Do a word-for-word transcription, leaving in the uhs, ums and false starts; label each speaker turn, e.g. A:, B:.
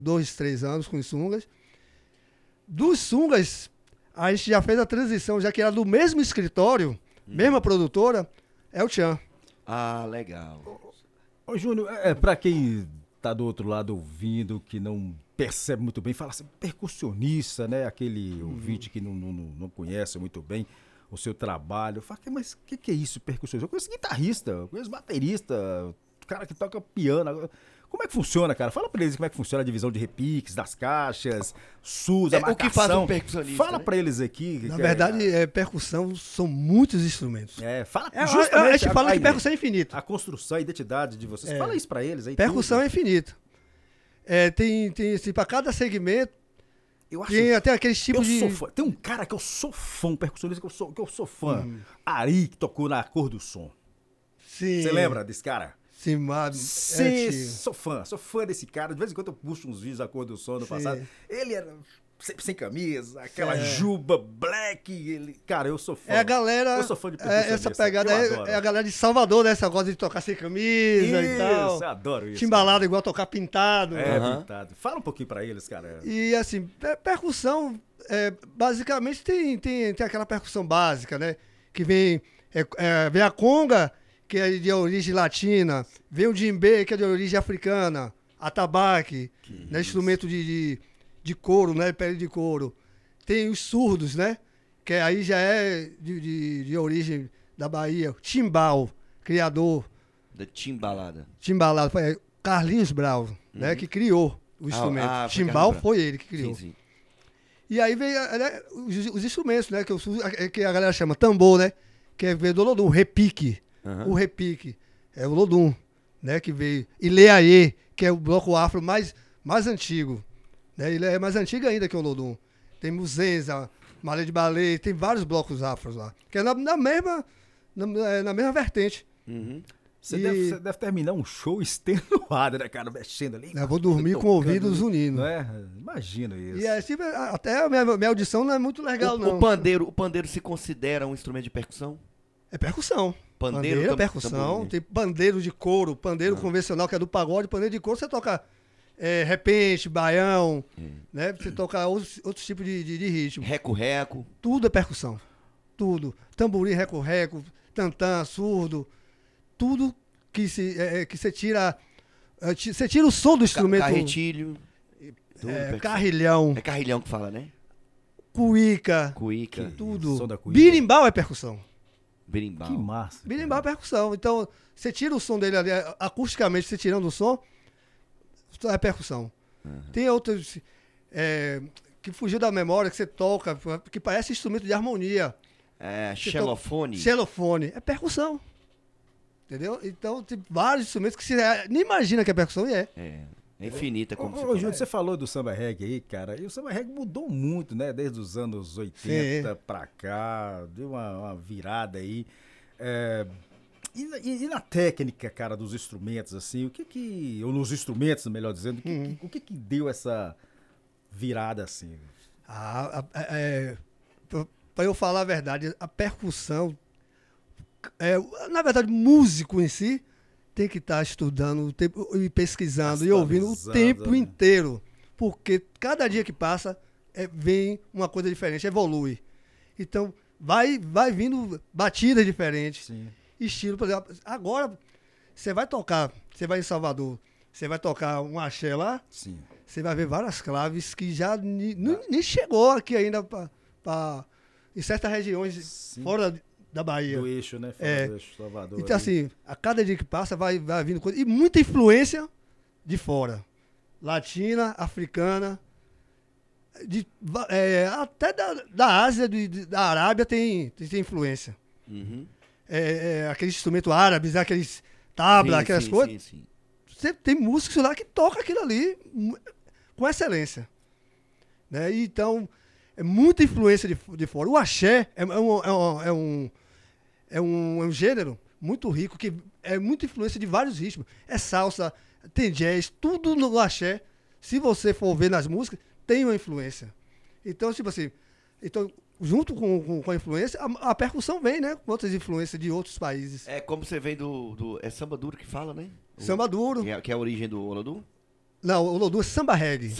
A: dois, três anos com os sungas. Dos sungas, a gente já fez a transição, já que era do mesmo escritório, hum. mesma produtora, é o Tchan.
B: Ah, legal.
C: Ô, ô Júnior, é, pra quem tá do outro lado ouvindo, que não percebe muito bem, fala assim, percussionista, né? Aquele hum. ouvinte que não, não, não conhece muito bem o seu trabalho. Fala, mas o que, que é isso, percussionista? Eu conheço guitarrista, eu conheço baterista, cara que toca piano. Como é que funciona, cara? Fala pra eles como é que funciona a divisão de repiques, das caixas, sus, a
B: é,
C: marcação.
B: O que faz um percussionista?
C: Fala
B: né?
C: pra eles aqui.
A: Na
C: que
A: verdade,
C: é...
A: É, percussão são muitos instrumentos.
C: É, fala
A: é,
C: justamente.
A: A, a gente fala
C: a,
A: que percussão é infinita.
C: A construção, a identidade de vocês. É. Fala isso pra eles aí.
A: Percussão
C: tudo.
A: é infinita. É, tem, tem assim, pra cada segmento,
C: eu acho,
A: tem até aqueles tipos de...
C: Fã. Tem um cara que eu sou fã, um percussionista que eu sou, que eu sou fã. Hum. Ari, que tocou na Cor do Som.
A: Sim.
C: Você lembra desse cara?
A: Sim, mas...
C: Sim, é, sou fã, sou fã desse cara. De vez em quando eu puxo uns vídeos da Cor do Som no Sim. passado. Ele era sempre sem camisa, aquela é. juba black. Ele... Cara, eu sou fã.
A: É a galera...
C: Eu sou fã de percussionista.
A: É, essa pegada é, é a galera de Salvador, né? Essa gosta de tocar sem camisa
C: isso,
A: e tal.
C: Eu adoro isso.
A: Timbalado igual tocar pintado.
C: É,
A: uhum.
C: pintado. Fala um pouquinho pra eles, cara.
A: E assim, percussão, é, basicamente tem, tem, tem aquela percussão básica, né? Que vem, é, é, vem a conga, que é de origem latina, vem o djembe, que é de origem africana, atabaque, né, instrumento de, de, de couro, né, pele de couro. Tem os surdos, né, que aí já é de, de, de origem da Bahia. Timbal, criador.
B: Da timbalada.
A: Timbalada, foi Carlinhos Brau, uhum. né, que criou o instrumento. Ah, ah, Timbal foi ele que criou. Sim, sim. E aí veio né, os, os instrumentos, né, que, eu, que a galera chama tambor, né, que é veio do Olodum, repique. Uhum. O repique é o Olodum, né, que veio. Ileaê, que é o bloco afro mais, mais antigo. Né, ele é mais antigo ainda que o Olodum. Tem Muzenza, Malê de Balê, tem vários blocos afros lá. Que é na, na, mesma, na, na mesma vertente.
C: Uhum. Você, e... deve, você deve terminar um show extenuado, né, cara? Mexendo ali.
A: Eu vou dormir com o ouvido zunindo.
C: Não é? Imagina isso.
A: E assim, até a minha, minha audição não é muito legal,
B: o,
A: não.
B: O pandeiro, o pandeiro se considera um instrumento de percussão?
A: É percussão.
B: Pandeiro,
A: pandeiro é percussão. Tem pandeiro de couro, pandeiro ah. convencional, que é do pagode. Pandeiro de couro, você toca é, repente, baião, hum. né? Você toca outros, outros tipos de, de, de ritmo.
B: Reco-reco.
A: Tudo é percussão. Tudo. Tamborim, reco-reco, tantã, surdo. Tudo que se, é, que você tira... Você tira o som do instrumento.
B: Carretilho.
A: É, carrilhão.
B: É carrilhão que fala, né?
A: Cuíca.
B: Cuíca.
A: Tudo. Birimbau é percussão.
B: Birimbau.
C: Que massa.
A: Birimbau é percussão. Então, você tira o som dele ali, acusticamente, você tirando o som, é percussão. Uhum. Tem outros é, que fugiu da memória, que você toca, que parece instrumento de harmonia.
B: É, xilofone.
A: Xilofone. É percussão. Entendeu? Então, tem vários instrumentos que você nem imagina que é percussão e é.
B: É. É infinita, como
C: ô,
B: você
C: ô, Júnior, você falou do samba reggae aí, cara, e o samba reggae mudou muito, né, desde os anos oitenta Sim. pra cá, deu uma, uma virada aí. É, e, e, e na técnica, cara, dos instrumentos, assim, o que que, ou nos instrumentos, melhor dizendo, uhum. que, o que que deu essa virada, assim?
A: Ah, é, pra eu falar a verdade, a percussão, é, na verdade, músico em si, tem que estar tá estudando o tempo, e pesquisando e ouvindo o tempo né? inteiro. Porque cada dia que passa é, vem uma coisa diferente, evolui. Então, vai, vai vindo batidas diferentes, Sim. estilo. Por exemplo, agora, você vai tocar, você vai em Salvador, você vai tocar um axé lá, Sim. você vai ver várias claves que já ni, ah. nem chegou aqui ainda pra, pra, em certas regiões Sim. fora da Bahia.
C: Do eixo, né? Fora
A: é.
C: do eixo, Salvador.
A: Então,
C: ali.
A: assim, a cada dia que passa vai, vai vindo coisa. E muita influência de fora. Latina, africana, de, é, até da, da Ásia, de, de, da Arábia tem, tem, tem influência.
B: Uhum.
A: É, é, aqueles instrumentos árabes, aqueles tabla, sim, aquelas sim, coisas. Sim, sim. Você tem músicos lá que tocam aquilo ali com excelência. Né? E, então, é muita influência de, de fora. O axé é, é, um, é, um, é, um, é, um, é um gênero muito rico, que é muita influência de vários ritmos. É salsa, tem jazz, tudo no axé. Se você for ver nas músicas, tem uma influência. Então, tipo assim, então, junto com, com, com a influência, a, a percussão vem, né? Com outras influências de outros países.
B: É como você vem do... do é samba duro que fala, né? O,
A: samba duro.
B: Que é, que é a origem do Olodum?
A: Não, o Lodum é samba reggae.